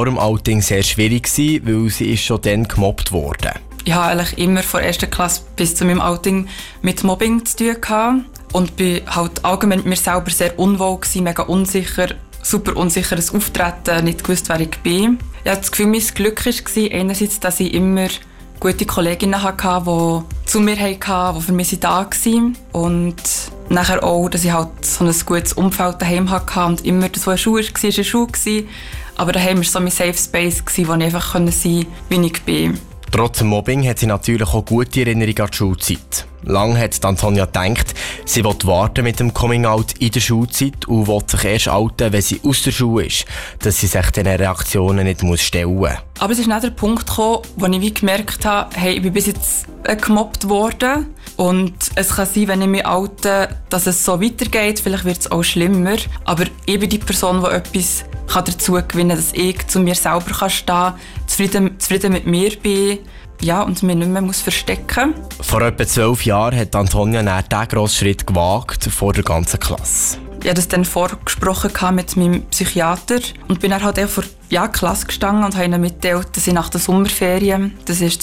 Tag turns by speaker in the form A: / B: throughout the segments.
A: dem Outing sehr schwierig, weil sie ist schon dann gemobbt wurde.
B: Ich hatte eigentlich immer von der 1. Klasse bis zu meinem Outing mit Mobbing zu tun gehabt. Und bin halt allgemein mit mir selber sehr unwohl gewesen, mega unsicher, super unsicheres Auftreten, nicht gewusst, wer ich bin. Ich hatte das Gefühl, mein Glück war einerseits, dass ich immer gute Kolleginnen hatte, die zu mir hatten, die für mich da waren. Und nachher auch, dass ich halt so ein gutes Umfeld daheim hatte und immer das, was eine Schule war, eine Schule war. Aber daheim war so mein Safe Space, wo ich einfach sein konnte, wie ich bin.
A: Trotz dem Mobbing hat sie natürlich auch gute Erinnerungen an die Schulzeit. Lange hat Antonia gedacht, sie will warten mit dem Coming-out in der Schulzeit und will sich erst outen, wenn sie aus der Schule ist, dass sie sich diesen Reaktionen nicht stellen muss.
B: Aber es ist nicht der Punkt gekommen, wo ich wie gemerkt habe, hey, ich bin bis jetzt gemobbt worden. Und es kann sein, wenn ich mich oute, dass es so weitergeht. Vielleicht wird es auch schlimmer. Aber ich bin die Person, die etwas dazu gewinnen kann, dass ich zu mir selber stehen kann, zufrieden mit mir bin. Ja, und mich nicht mehr verstecken muss.
A: Vor etwa 12 Jahren hat Antonia dann diesen grossen Schritt gewagt vor der ganzen Klasse.
B: Ich hatte das dann vorgesprochen mit meinem Psychiater und bin dann halt vor der Klasse gestanden und habe ihnen mitgeteilt, dass ich nach der Sommerferien, das war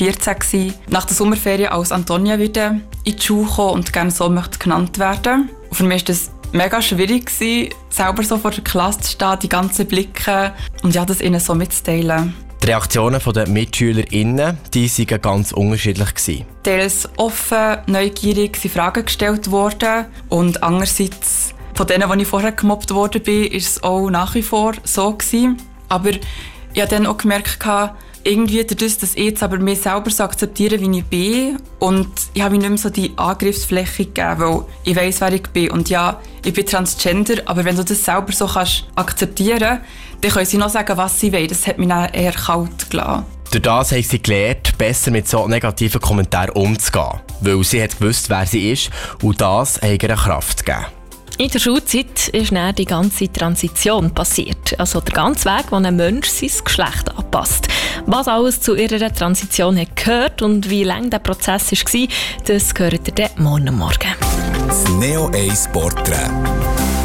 B: 2014, nach der Sommerferien als Antonia wieder in die Schule kommen und gerne so möchte genannt werden. Und für mich war das mega schwierig, selber so vor der Klasse zu stehen, die ganzen Blicke und das ihnen so mitzuteilen.
A: Die Reaktionen der MitschülerInnen, die waren ganz unterschiedlich.
B: Teils offen, neugierig sind Fragen gestellt worden und andererseits von denen, die ich vorher gemobbt worden bin, war es auch nach wie vor so gewesen. Aber ich habe dann auch gemerkt, irgendwie dadurch, dass ich jetzt aber mich selber so akzeptiere, wie ich bin und ich habe mir nicht mehr so die Angriffsfläche gegeben, weil ich weiss, wer ich bin. Und ja, ich bin Transgender, aber wenn du das selber so akzeptieren kannst, dann können sie noch sagen, was sie wollen. Das hat mich dann eher kalt gelassen.
A: Durch das haben sie gelernt, besser mit so negativen Kommentaren umzugehen, weil sie hat gewusst, wer sie ist und das eigener Kraft gegeben.
C: In der Schulzeit ist dann die ganze Transition passiert. Also der ganze Weg, wo ein Mensch sein Geschlecht anpasst. Was alles zu ihrer Transition hat gehört und wie lang der Prozess war, das hört ihr dann morgen.
D: Das Neo 1 Porträt.